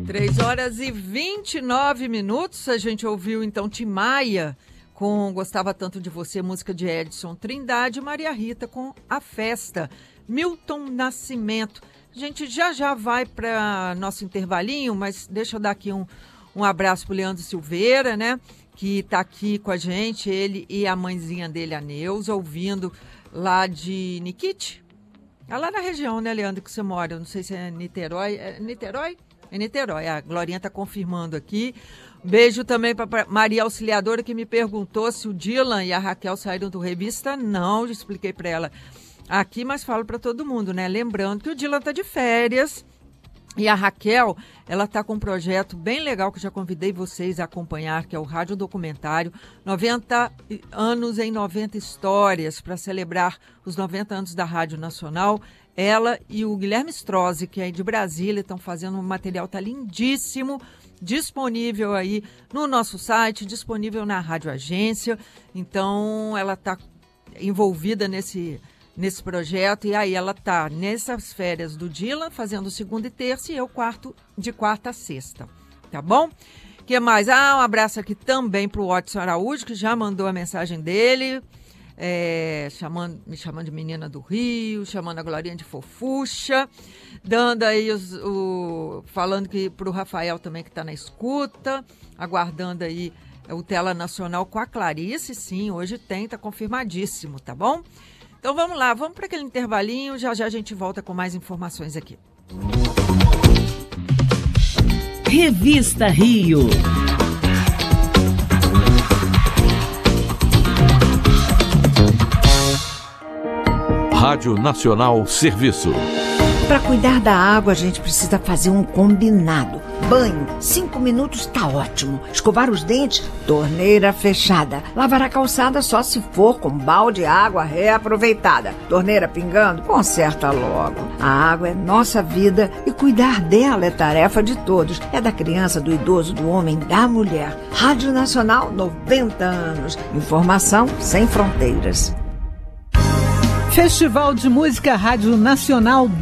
3h29. A gente ouviu então Tim Maia com Gostava Tanto de Você, música de Edson Trindade, e Maria Rita com A Festa, Milton Nascimento. A gente já vai para nosso intervalinho, mas deixa eu dar aqui um abraço para o Leandro Silveira, né? Que está aqui com a gente, ele e a mãezinha dele, a Neuza, ouvindo lá de Nikit. É lá na região, né, Leandro, que você mora? Eu não sei se é Niterói. É Niterói? É Niterói. A Glorinha está confirmando aqui. Beijo também para Maria Auxiliadora, que me perguntou se o Dylan e a Raquel saíram do Revista. Não, já expliquei para ela aqui, mas falo para todo mundo, né? Lembrando que o Dylan está de férias. E a Raquel, ela está com um projeto bem legal que eu já convidei vocês a acompanhar, que é o Rádio Documentário 90 anos em 90 histórias, para celebrar os 90 anos da Rádio Nacional. Ela e o Guilherme Strozzi, que é de Brasília, estão fazendo um material, tá lindíssimo, disponível aí no nosso site, disponível na Rádio Agência. Então, ela está envolvida nesse projeto, e aí ela está nessas férias do Dylan, fazendo segunda e terça, e eu de quarta a sexta, tá bom? O que mais? Um abraço aqui também para o Watson Araújo, que já mandou a mensagem dele, me chamando de menina do Rio, chamando a Glorinha de fofucha, dando aí falando que para o Rafael também, que está na escuta, aguardando aí o Tela Nacional com a Clarice. Sim, hoje tá confirmadíssimo, tá bom? Então vamos lá, vamos para aquele intervalinho, já a gente volta com mais informações aqui. Revista Rio. Rádio Nacional Serviço. Para cuidar da água, a gente precisa fazer um combinado. Banho, 5 minutos tá ótimo. Escovar os dentes, torneira fechada. Lavar a calçada só se for com balde de água reaproveitada. Torneira pingando, conserta logo. A água é nossa vida e cuidar dela é tarefa de todos. É da criança, do idoso, do homem, da mulher. Rádio Nacional, 90 anos. Informação sem fronteiras. Festival de Música Rádio Nacional